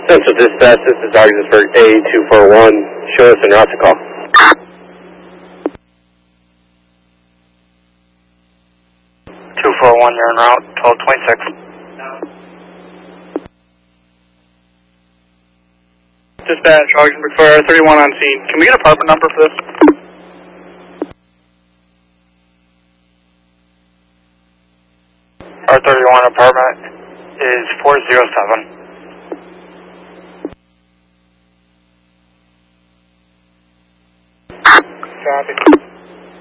Central Dispatch, this is Augsburg A241. Show us en route to call. 241, you're en route, 1226. Dispatch, Augsburg for R31 on scene. Can we get apartment number for this? R31 apartment is 407. Copy.